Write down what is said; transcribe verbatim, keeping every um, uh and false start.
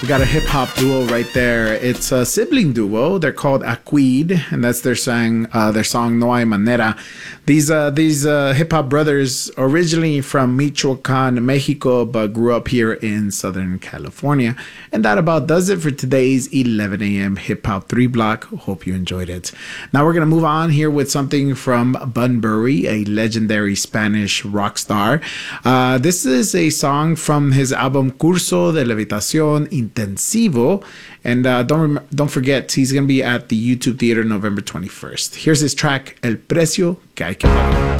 We got a hip-hop duo right there. It's a sibling duo. They're called Aquid, and that's their song, uh, their song No Hay Manera. These uh, these uh, hip-hop brothers, originally from Michoacan, Mexico, but grew up here in Southern California. And that about does it for today's eleven a.m. Hip-Hop three Block. Hope you enjoyed it. Now we're going to move on here with something from Bunbury, a legendary Spanish rock star. Uh, this is a song from his album Curso de Levitación Intensivo, and uh, don't rem- don't forget, he's going to be at the YouTube Theater November twenty-first. Here's his track El Precio que hay que pagar.